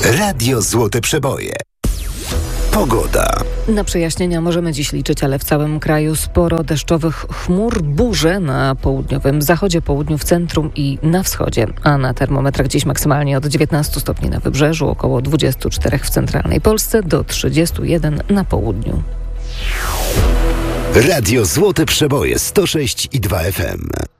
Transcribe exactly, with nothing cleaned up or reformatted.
Radio Złote Przeboje. Pogoda. Na przejaśnienia możemy dziś liczyć, ale w całym kraju sporo deszczowych chmur, burze na południowym zachodzie, południu, w centrum i na wschodzie. A na termometrach dziś maksymalnie od dziewiętnastu stopni na wybrzeżu, około dwudziestu czterech w centralnej Polsce, do trzydziestu jeden na południu. Radio Złote Przeboje sto sześć i dwa F M.